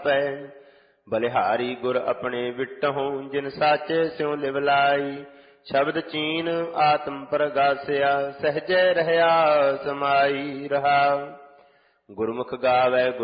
ਪੈ। ਬਲਿਹਾਰੀ ਗੁਰ ਆਪਣੇ ਵਿਟਹੁ ਜਿਨ ਸਾਚੇ ਸਿਉ ਲਿਵ ਲਾਈ। ਸ਼ਬਦ ਚੀਨ ਆਤਮ ਪ੍ਰਗਾਸਿਆ ਸਹਜੈ ਰਹਿਆ ਸਮਾਈ ਰਹਾ। ਗੁਰਮੁਖ ਗਾਵੈ